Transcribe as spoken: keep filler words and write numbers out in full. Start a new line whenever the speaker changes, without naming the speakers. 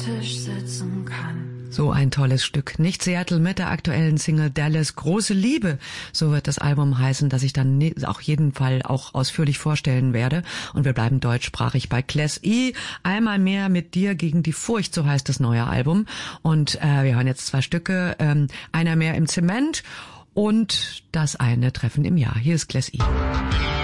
Tisch sitzen kann.
So ein tolles Stück. Nicht Seattle mit der aktuellen Single Dallas. Große Liebe, so wird das Album heißen, das ich dann ne- auch jeden Fall auch ausführlich vorstellen werde. Und wir bleiben deutschsprachig bei Class E. Einmal mehr mit dir gegen die Furcht, so heißt das neue Album. Und äh, wir hören jetzt zwei Stücke. Ähm, einer mehr im Zement und das eine Treffen im Jahr. Hier ist Class E.